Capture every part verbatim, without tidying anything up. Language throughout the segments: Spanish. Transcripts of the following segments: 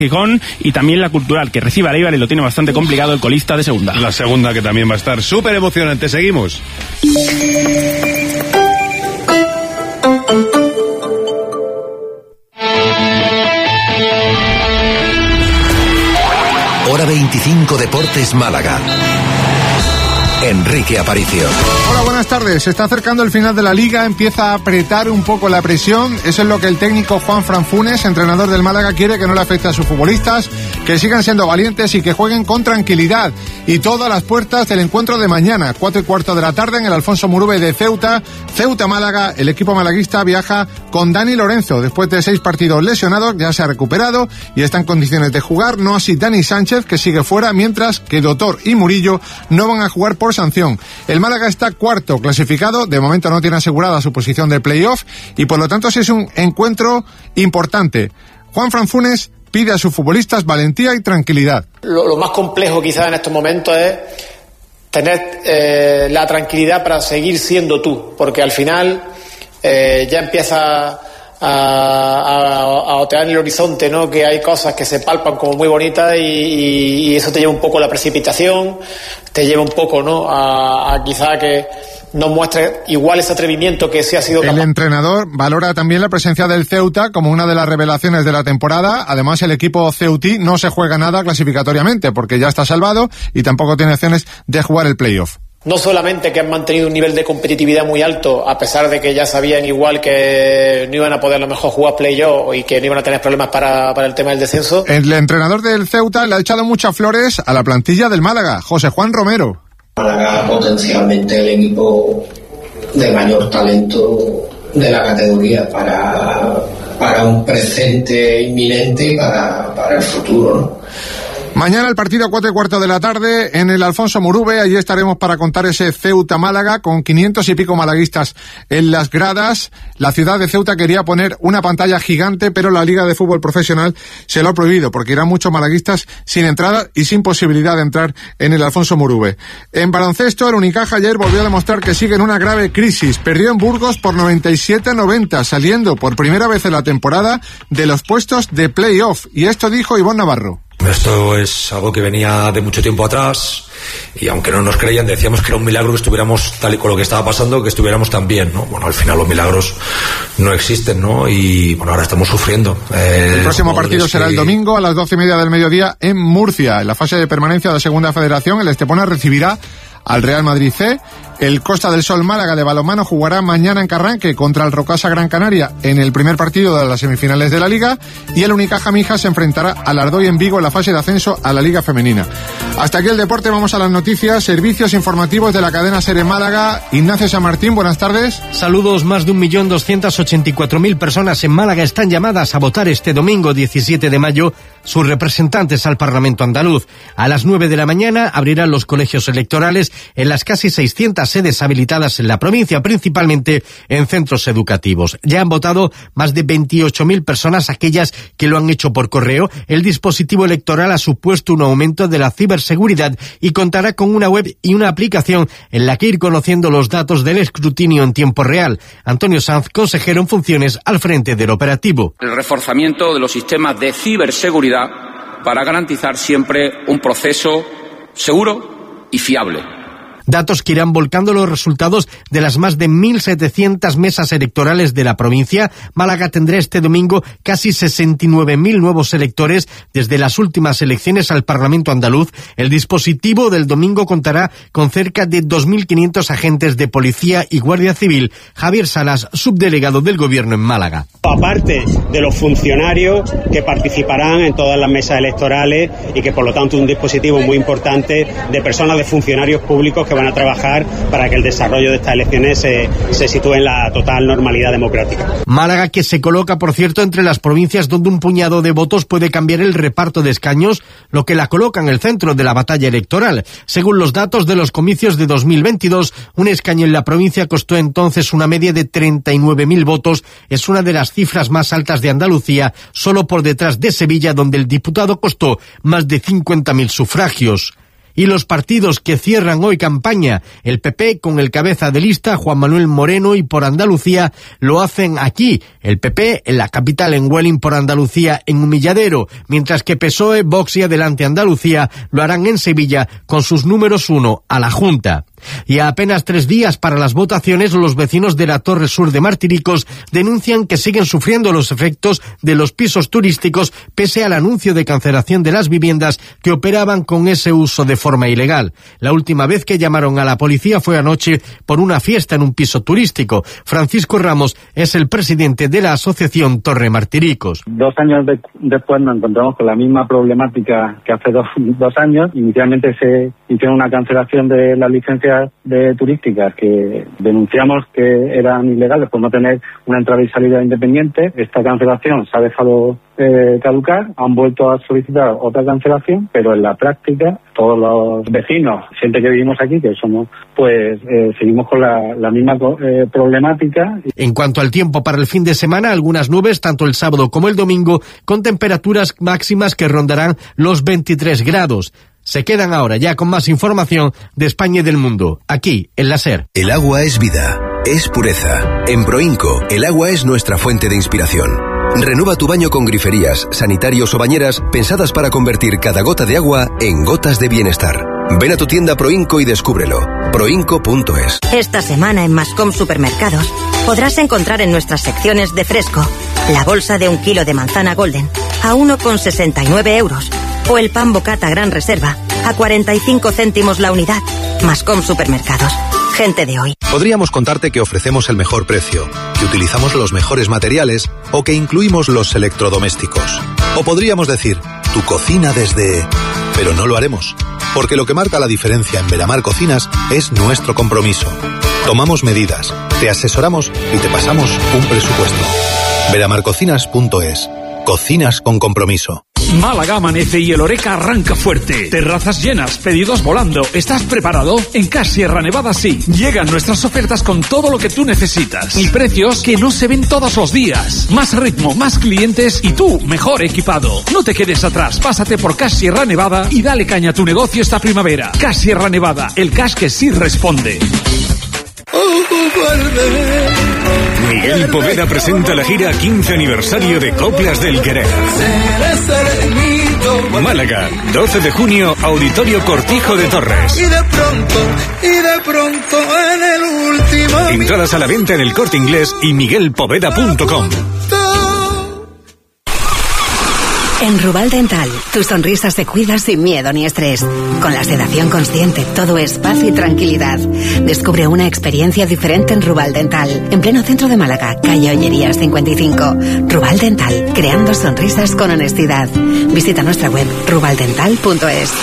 Gijón, y también la Cultural, que recibe a Eibar y lo tiene bastante complicado el colista de segunda. La segunda, que también va a estar súper emocionante. Seguimos. Hora veinticinco Deportes Málaga. Enrique Aparicio. Hola, buenas tardes. Se está acercando el final de la Liga, empieza a apretar un poco la presión. Eso es lo que el técnico Juanfran Funes, entrenador del Málaga, quiere, que no le afecte a sus futbolistas, que sigan siendo valientes y que jueguen con tranquilidad. Y todas las puertas del encuentro de mañana, cuatro y cuarto de la tarde, en el Alfonso Murube de Ceuta. Ceuta-Málaga, el equipo malaguista viaja con Dani Lorenzo. Después de seis partidos lesionados, ya se ha recuperado y está en condiciones de jugar. No así Dani Sánchez, que sigue fuera, mientras que Dotor y Murillo no van a jugar por sanción. El Málaga está cuarto clasificado, de momento no tiene asegurada su posición de playoff y por lo tanto sí es un encuentro importante. Juanfran Funes pide a sus futbolistas valentía y tranquilidad. Lo, lo más complejo quizás en estos momentos es tener eh, la tranquilidad para seguir siendo tú, porque al final eh, ya empieza a, a, a otear en el horizonte, ¿no? Que hay cosas que se palpan como muy bonitas y, y, y eso te lleva un poco a la precipitación, te lleva un poco, ¿no? A, a quizá que no muestre igual ese atrevimiento que sí ha sido capaz. El entrenador valora también la presencia del Ceuta como una de las revelaciones de la temporada. Además, el equipo ceutí no se juega nada clasificatoriamente porque ya está salvado y tampoco tiene opciones de jugar el playoff. No solamente que han mantenido un nivel de competitividad muy alto, a pesar de que ya sabían igual que no iban a poder a lo mejor jugar playoff y que no iban a tener problemas para, para el tema del descenso. El entrenador del Ceuta le ha echado muchas flores a la plantilla del Málaga, José Juan Romero. Málaga potencialmente el equipo de mayor talento de la categoría para, para un presente inminente y para, para el futuro, ¿no? Mañana el partido a cuatro y cuarto de la tarde en el Alfonso Murube. Allí estaremos para contar ese Ceuta-Málaga con quinientos y pico malaguistas en las gradas. La ciudad de Ceuta quería poner una pantalla gigante, pero la Liga de Fútbol Profesional se lo ha prohibido porque irán muchos malaguistas sin entrada y sin posibilidad de entrar en el Alfonso Murube. En baloncesto, el Unicaja ayer volvió a demostrar que sigue en una grave crisis. Perdió en Burgos por noventa y siete a noventa, saliendo por primera vez en la temporada de los puestos de playoff. Y esto dijo Ivonne Navarro. Esto es algo que venía de mucho tiempo atrás y aunque no nos creían decíamos que era un milagro que estuviéramos tal y con lo que estaba pasando, que estuviéramos tan bien, ¿no? Bueno, al final los milagros no existen, ¿no? Y bueno, ahora estamos sufriendo. Eh, el próximo partido será que... el domingo a las doce y media del mediodía en Murcia. En la fase de permanencia de la Segunda Federación, el Estepona recibirá al Real Madrid C. El Costa del Sol Málaga de balonmano jugará mañana en Carranque contra el Rocasa Gran Canaria en el primer partido de las semifinales de la Liga, y el Unicaja Mijas se enfrentará al Ardoy en Vigo en la fase de ascenso a la Liga Femenina. Hasta aquí el deporte, vamos a las noticias, servicios informativos de la cadena SER Málaga. Ignacio San Martín, buenas tardes. Saludos. Más de un millón doscientas ochenta y cuatro mil personas en Málaga están llamadas a votar este domingo diecisiete de mayo sus representantes al Parlamento andaluz. A las nueve de la mañana abrirán los colegios electorales en las casi seiscientas sedes habilitadas en la provincia, principalmente en centros educativos. Ya han votado más de veintiocho mil personas, aquellas que lo han hecho por correo. El dispositivo electoral ha supuesto un aumento de la ciberseguridad y contará con una web y una aplicación en la que ir conociendo los datos del escrutinio en tiempo real. Antonio Sanz, consejero en funciones al frente del operativo. El reforzamiento de los sistemas de ciberseguridad para garantizar siempre un proceso seguro y fiable. Datos que irán volcando los resultados de las más de mil setecientas mesas electorales de la provincia. Málaga tendrá este domingo casi sesenta y nueve mil nuevos electores desde las últimas elecciones al Parlamento andaluz. El dispositivo del domingo contará con cerca de dos mil quinientos agentes de policía y guardia civil. Javier Salas, subdelegado del Gobierno en Málaga. Aparte de los funcionarios que participarán en todas las mesas electorales y que por lo tanto un dispositivo muy importante de personas, de funcionarios públicos que van a trabajar para que el desarrollo de estas elecciones se, se sitúe en la total normalidad democrática. Málaga, que se coloca, por cierto, entre las provincias donde un puñado de votos puede cambiar el reparto de escaños, lo que la coloca en el centro de la batalla electoral. Según los datos de los comicios de dos mil veintidós, un escaño en la provincia costó entonces una media de treinta y nueve mil votos. Es una de las cifras más altas de Andalucía, solo por detrás de Sevilla, donde el diputado costó más de cincuenta mil sufragios. Y los partidos que cierran hoy campaña, el P P con el cabeza de lista Juan Manuel Moreno y por Andalucía, lo hacen aquí, el P P en la capital, en Huelin, por Andalucía en Humilladero, mientras que P S O E, Vox y Adelante Andalucía lo harán en Sevilla con sus números uno a la Junta. Y a apenas tres días para las votaciones, los vecinos de la Torre Sur de Martiricos denuncian que siguen sufriendo los efectos de los pisos turísticos pese al anuncio de cancelación de las viviendas que operaban con ese uso de forma ilegal. La última vez que llamaron a la policía fue anoche por una fiesta en un piso turístico. Francisco Ramos es el presidente de la asociación Torre Martiricos. Dos años de, después nos encontramos con la misma problemática que hace dos, dos años. Inicialmente se hicieron una cancelación de las licencias de turísticas que denunciamos que eran ilegales por no tener una entrada y salida independiente. Esta cancelación se ha dejado eh, caducar, han vuelto a solicitar otra cancelación, pero en la práctica todos los vecinos, gente que vivimos aquí, que somos, pues eh, seguimos con la, la misma eh, problemática. En cuanto al tiempo para el fin de semana, algunas nubes tanto el sábado como el domingo, con temperaturas máximas que rondarán los veintitrés grados. Se quedan ahora ya con más información de España y del mundo, aquí, en la SER. El agua es vida, es pureza. En Proinco, el agua es nuestra fuente de inspiración. Renueva tu baño con griferías, sanitarios o bañeras pensadas para convertir cada gota de agua en gotas de bienestar. Ven a tu tienda Proinco y descúbrelo. proinco punto es. Esta semana en Mascom Supermercados podrás encontrar en nuestras secciones de fresco la bolsa de un kilo de manzana Golden a uno con sesenta y nueve euros o el pan bocata Gran Reserva a cuarenta y cinco céntimos la unidad. Mascom Supermercados. Gente de hoy. Podríamos contarte que ofrecemos el mejor precio, que utilizamos los mejores materiales o que incluimos los electrodomésticos. O podríamos decir, tu cocina desde... Pero no lo haremos, porque lo que marca la diferencia en Veramar Cocinas es nuestro compromiso. Tomamos medidas, te asesoramos y te pasamos un presupuesto. veramar cocinas punto es. Cocinas con compromiso. Málaga amanece y el Oreca arranca fuerte. Terrazas llenas, pedidos volando. ¿Estás preparado? En Cash Sierra Nevada sí. Llegan nuestras ofertas con todo lo que tú necesitas. Y precios que no se ven todos los días. Más ritmo, más clientes y tú mejor equipado. No te quedes atrás. Pásate por Cash Sierra Nevada y dale caña a tu negocio esta primavera. Cash Sierra Nevada, el cash que sí responde. Miguel Poveda presenta la gira quince aniversario de Coplas del Querer. Málaga, doce de junio, Auditorio Cortijo de Torres. Y de pronto, y de pronto en el último... Entradas a la venta en El Corte Inglés y miguel poveda punto com. En Rubal Dental, tu sonrisa se cuida sin miedo ni estrés. Con la sedación consciente, todo es paz y tranquilidad. Descubre una experiencia diferente en Rubal Dental, en pleno centro de Málaga, calle Ollerías cincuenta y cinco. Rubal Dental, creando sonrisas con honestidad. Visita nuestra web rubal dental punto es.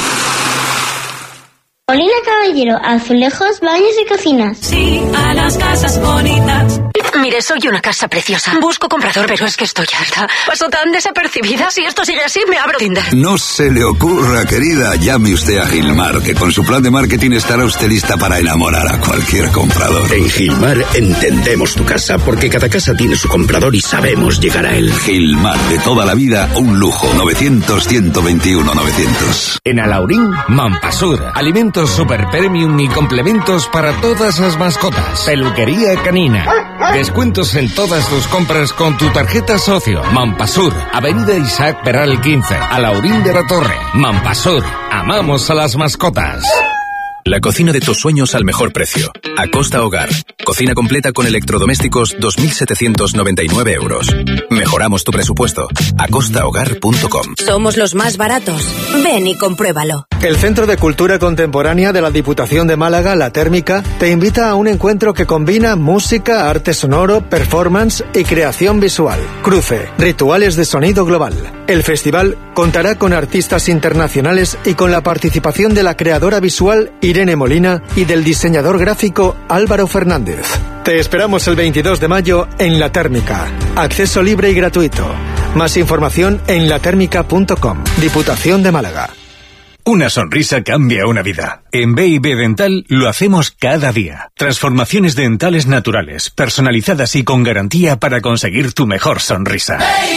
Paulina Caballero, azulejos, baños y cocinas. Sí, a las casas bonitas. Mire, soy una casa preciosa. Busco comprador, pero es que estoy harta. Paso tan desapercibida. Si esto sigue así, me abro Tinder. No se le ocurra, querida. Llame usted a Gilmar, que con su plan de marketing estará usted lista para enamorar a cualquier comprador. En Gilmar entendemos tu casa, porque cada casa tiene su comprador y sabemos llegar a él. Gilmar, de toda la vida, un lujo. novecientos, ciento veintiuno, novecientos. En Alaurín, Mampasur. Alimentos super premium y complementos para todas las mascotas. Peluquería canina. Descuentos en todas tus compras con tu tarjeta socio. Mampasur, Avenida Isaac Peral quince, Alaurín de la Torre. Mampasur, amamos a las mascotas. La cocina de tus sueños al mejor precio. Acosta Hogar. Cocina completa con electrodomésticos dos mil setecientos noventa y nueve euros. Mejoramos tu presupuesto. acosta hogar punto com. Somos los más baratos. Ven y compruébalo. El Centro de Cultura Contemporánea de la Diputación de Málaga, La Térmica, te invita a un encuentro que combina música, arte sonoro, performance y creación visual. Cruce, rituales de sonido global. El festival contará con artistas internacionales y con la participación de la creadora visual Irene Molina y del diseñador gráfico Álvaro Fernández. Te esperamos el veintidós de mayo en La Térmica. Acceso libre y gratuito. Más información en la térmica punto com. Diputación de Málaga. Una sonrisa cambia una vida. En B y B Dental lo hacemos cada día. Transformaciones dentales naturales, personalizadas y con garantía para conseguir tu mejor sonrisa.